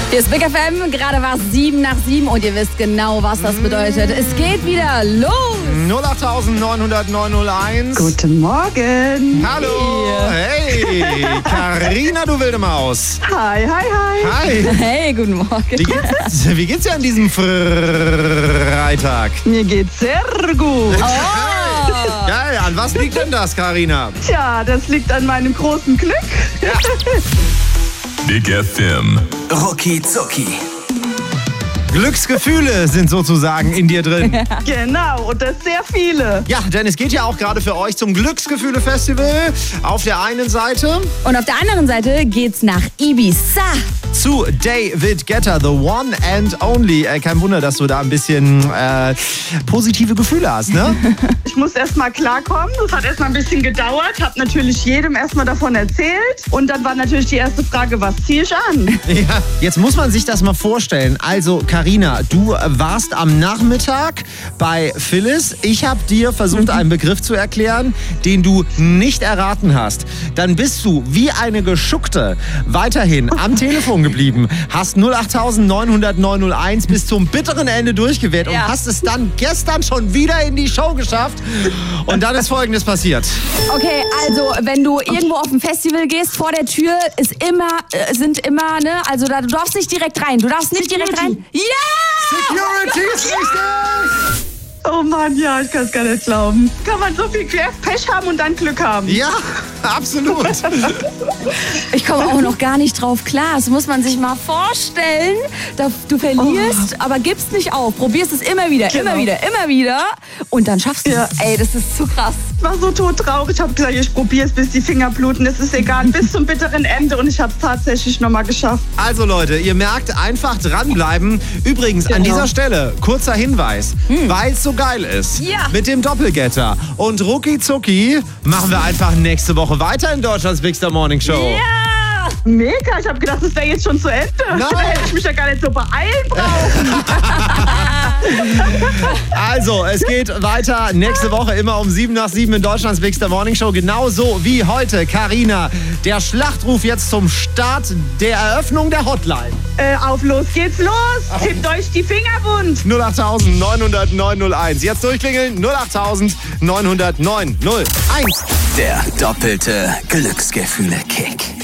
Hier ist Big FM, gerade war es 7:07 und ihr wisst genau, was das bedeutet. Es geht wieder los. 08900901. Guten Morgen. Hallo. Hey. Carina, du wilde Maus. Hi, hi, hi. Hi. Hey, guten Morgen. Wie geht's dir an diesem Freitag? Mir geht's sehr gut. Geil, an was liegt denn das, Carina? Tja, das liegt an meinem großen Glück. Ja. Big FM. Rucki Zucki. Glücksgefühle sind sozusagen in dir drin. Genau, und das sehr viele. Ja, denn es geht ja auch gerade für euch zum Glücksgefühle-Festival auf der einen Seite. Und auf der anderen Seite geht's nach Ibiza. Zu David Guetta, the one and only. Kein Wunder, dass du da ein bisschen positive Gefühle hast, ne? Ich muss erst mal klarkommen. Das hat erst mal ein bisschen gedauert. Hab natürlich jedem erst mal davon erzählt. Und dann war natürlich die erste Frage, was ziehe ich an? Ja, jetzt muss man sich das mal vorstellen. Also, Carina, du warst am Nachmittag bei Phyllis. Ich habe dir versucht, einen Begriff zu erklären, den du nicht erraten hast. Dann bist du wie eine Geschuckte weiterhin am Telefon geblieben, hast 08900901 bis zum bitteren Ende durchgewählt und hast es dann gestern schon wieder in die Show geschafft. Und dann ist Folgendes passiert. Okay, also wenn du irgendwo auf ein Festival gehst, vor der Tür sind immer, ne, also da, du darfst nicht direkt rein. Du darfst nicht direkt rein. Ja! Security ist richtig! Oh Mann, ja, ich kann es gar nicht glauben. Kann man so viel Pech haben und dann Glück haben? Ja, absolut. Ich komme auch noch gar nicht drauf klar. Das muss man sich mal vorstellen. Du verlierst, aber gibst nicht auf. Probierst es immer wieder, immer wieder. Und dann schaffst du es. Ey, das ist zu krass. Ich war so todtraurig. Ich habe gesagt, ich probiere es, bis die Finger bluten. Es ist egal, bis zum bitteren Ende. Und ich habe es tatsächlich nochmal geschafft. Also Leute, ihr merkt, einfach dranbleiben. Übrigens, an dieser Stelle, kurzer Hinweis, weil es so geil ist. Ja. Mit dem Doppelgetter. Und rucki zucki machen wir einfach nächste Woche weiter in Deutschlands Big Star Morning Show. Ja! Mega, ich habe gedacht, das wäre jetzt schon zu Ende. Nein. Da hätte ich mich ja gar nicht so beeilen brauchen. Also, es geht weiter nächste Woche immer um 7:07 in Deutschlands Big Star Morning Show. Genauso wie heute, Carina. Der Schlachtruf jetzt zum Start der Eröffnung der Hotline. Auf los geht's los. Tippt euch die Finger wund. 08900901. Jetzt durchklingeln. 08900901. Der doppelte Glücksgefühle-Kick.